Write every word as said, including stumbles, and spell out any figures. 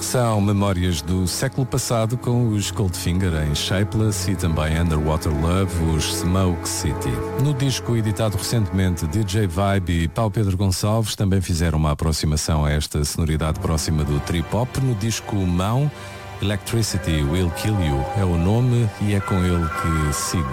São memórias do século passado com os Goldfinger em Shapeless e também Underwater Love, os Smoke City. No disco editado recentemente, D J Vibe e Pau Pedro Gonçalves também fizeram uma aproximação a esta sonoridade próxima do trip-hop. No disco Mão, Electricity Will Kill You é o nome e é com ele que sigo.